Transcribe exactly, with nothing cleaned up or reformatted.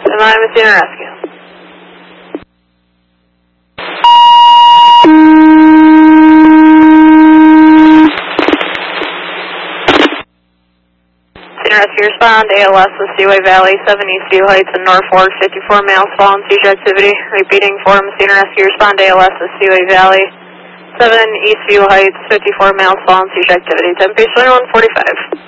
M I Messina Rescue. Messina Rescue respond, A L S with Seaway Valley, seven Eastview Heights and Norfolk, fifty-four males fallen seizure activity. Repeating for Messina Rescue respond, A L S with Seaway Valley, seven Eastview Heights, fifty-four males fallen seizure activity. ten page twenty-one forty-five.